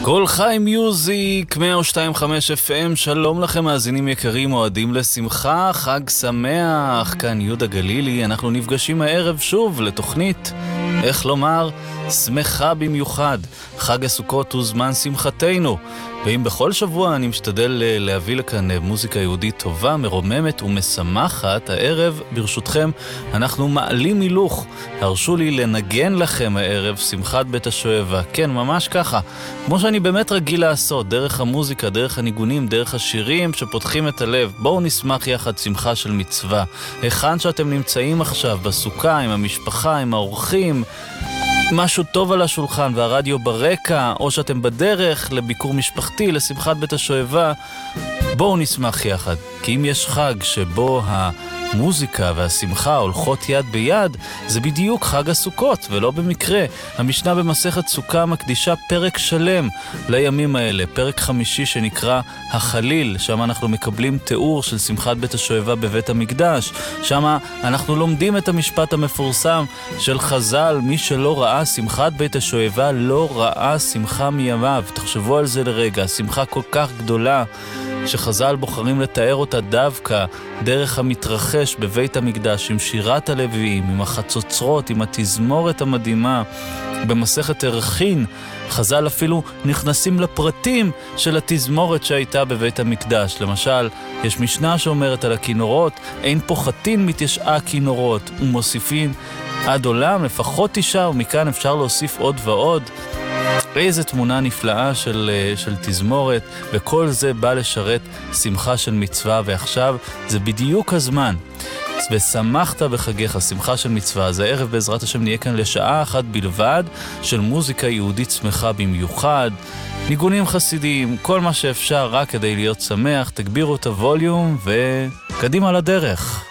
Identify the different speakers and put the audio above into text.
Speaker 1: כל חי מיוזיק, 102.5 FM, שלום לכם מאזינים יקרים, אוהדים לשמחה, חג שמח, כאן יהודה גלילי, אנחנו נפגשים הערב שוב לתוכנית, איך לומר, שמחה במיוחד, חג הסוכות הוא זמן שמחתנו, ואם בכל שבוע אני משתדל להביא לכאן מוזיקה יהודית טובה, מרוממת ומשמחת, הערב ברשותכם אנחנו מעלים הילוך, הרשו לי לנגן לכם הערב שמחת בית השואבה, כן ממש ככה, כמו שאני באמת רגיל לעשות, דרך המוזיקה, דרך הניגונים, דרך השירים שפותחים את הלב, בואו נשמח יחד שמחה של מצווה, היכן שאתם נמצאים עכשיו, בסוכה, עם המשפחה, עם האורחים, משהו טוב על השולחן והרדיו ברקע, או שאתם בדרך לביקור משפחתי, לשמחת בית השואבה, בואו נשמח יחד. כי אם יש חג שבו המוזיקה והשמחה הולכות יד ביד, זה בדיוק חג הסוכות, ולא במקרה. המשנה במסכת סוכה מקדישה פרק שלם לימים האלה, פרק 5 שנקרא החליל, שם אנחנו מקבלים תיאור של שמחת בית השואבה בבית המקדש, שם אנחנו לומדים את המשפט המפורסם של חז"ל, מי שלא ראה שמחת בית השואבה לא ראה שמחה מימיו. תחשבו על זה לרגע, שמחה כל כך גדולה שחז"ל בוחרים לתאר אותה דווקא דרך המתרחש בבית המקדש, עם שירת הלוויים, עם החצוצרות, עם התזמורת המדהימה. במסכת ערכין חז"ל אפילו נכנסים לפרטים של התזמורת שהייתה בבית המקדש. למשל, יש משנה שאומרת על הכינורות, אין פוחתין מתשעה כינורות, ומוסיפין עד עולם לפחות 9, ומכאן אפשר להוסיף עוד ועוד. איזו תמונה נפלאה של תזמורת, וכל זה בא לשרת שמחה של מצווה, ועכשיו זה בדיוק הזמן. ושמחת בחגיך, שמחה של מצווה. אז הערב בעזרת השם נהיה כאן לשעה אחת בלבד של מוזיקה יהודית שמחה במיוחד, ניגונים חסידיים, כל מה שאפשר רק כדי להיות שמח. תגבירו את הווליום וקדימה לדרך.